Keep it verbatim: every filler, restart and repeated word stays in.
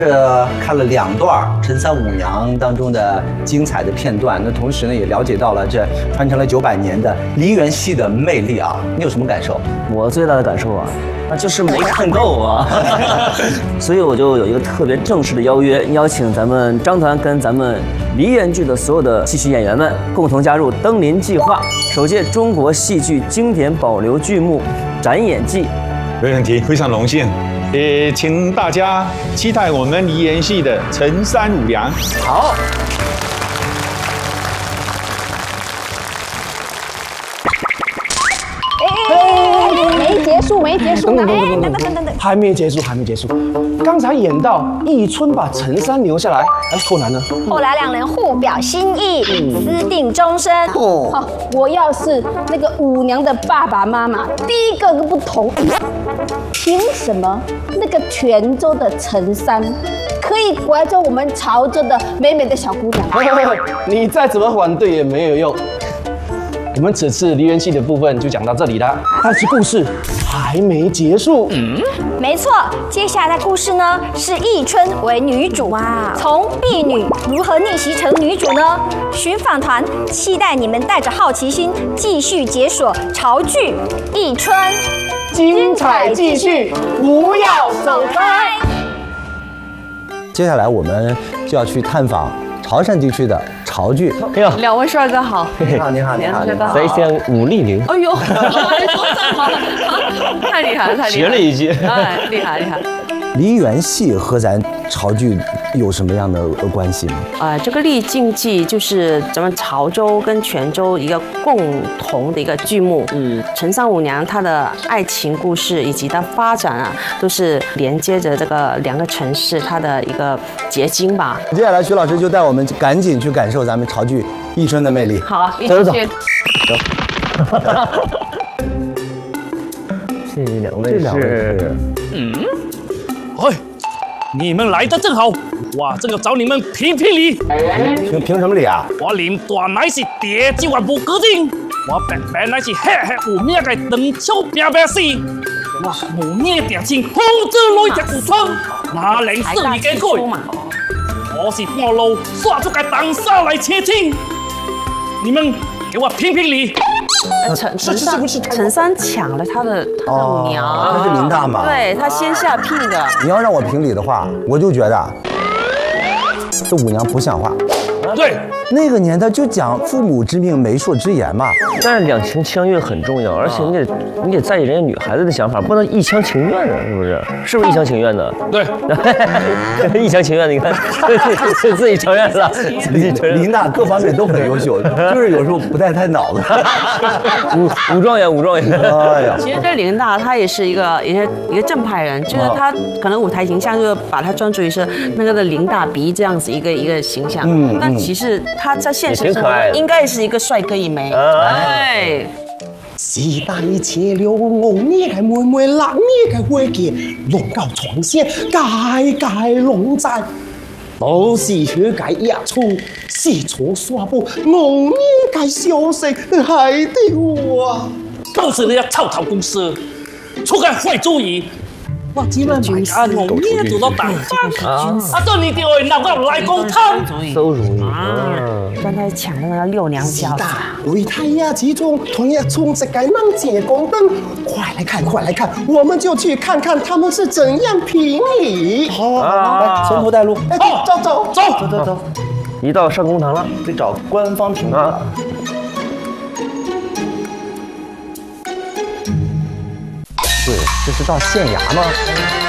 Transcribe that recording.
呃，看了两段《陈三五娘》当中的精彩的片段，那同时呢，也了解到了这传承了九百年的梨园戏的魅力啊！你有什么感受？ 我最大的感受啊，那就是没看够啊，所以我就有一个特别正式的邀约，邀请咱们张团跟咱们梨园剧的所有的戏曲演员们共同加入登临计划，首届中国戏剧经典保留剧目展演季。 没问题，非常荣幸。也请大家期待我们梨园戏的《陈三五娘》。 好。 没结束，没结束呢！哎，等等等等等， 还没结束，还没结束。刚才演到义春把陈三留下来，哎，后来呢？ 后来两人互表心意，私定终身。哦，我要是那个五娘的爸爸妈妈，第一个都不同意。凭什么那个泉州的陈三可以怀着我们潮州的美美的小姑娘？ 你再怎么反对也没有用。我们此次梨园戏的部分就讲到这里了，但是故事还没结束。嗯， 没错，接下来的故事呢是义春为女主，哇，从婢女如何逆袭成女主呢？寻访团期待你们带着好奇心继续解锁潮剧义春， 精彩继续，不要走开。 接下来我们就要去探访潮汕地区的潮剧。 哎呦，两位帅哥好！ 你好，你好，你好，你好。 谁先武力零？ 哎呦，太厉害了，太厉害了！ 学了一句， 哎，厉害厉害。 梨园戏和咱潮剧有什么样的关系吗？ 呃，这个丽境记就是咱们潮州跟泉州一个共同的一个剧目。嗯，陈三五娘她的爱情故事以及它发展啊，都是连接着这个两个城市它的一个结晶吧。 接下来徐老师就带我们赶紧去感受咱们潮剧义春的魅力。 好，一起去。 走。 这两位是， 嗯。哎，你们来的正好，我正要找你们评评理。 评评什么理啊？ 我林段乃是地基万不决定，我白白乃是黑黑有命的长手拼拼死。我无命定情，好做来只古窗，哪能适宜给鬼？我是半路刷出个当杀来切亲，你们给我评评理。 陈陈三陈三抢了他的他的五娘， 他是林大嘛？ 对他先下聘的。 你要让我评理的话，我就觉得这五娘不像话。 对， 那个年代就讲父母之命，媒妁之言嘛。 但是两情相悦很重要，而且你得你得在意人家女孩子的想法，不能一厢情愿的，是不是？是不是一厢情愿的？ 对， 一厢情愿的，你看自己承认了，自己承认。 林大各方面都很优秀，就是有时候不带太脑子。 武武状元，武状元。 哎呀， 其实这林大他也是一个也是一个正派人，就是他可能舞台形象就把他专注于是那个的林大鼻这样子一个一个形象。嗯，但其实他在现实生活中应该是一个帅哥一枚。哎， 时代车流，我呢个妹妹，人呢个伙计，龙到床前，界界龙在，都是血界一出，四处刷布，我呢个消息害的我， 都是那些臭头公司出个坏主意。我只能买家我呢做到当官，啊，这你就会闹到来公汤。 馊主意啊！刚才抢那个六娘家。 擂台呀，其中同一冲这个浪姐光灯，快来看，快来看，我们就去看看他们是怎样评理。 好，来，从头带路。 哎，走走走走走走， 一到上公堂了， 得找官方评理了。对，这是到县衙吗？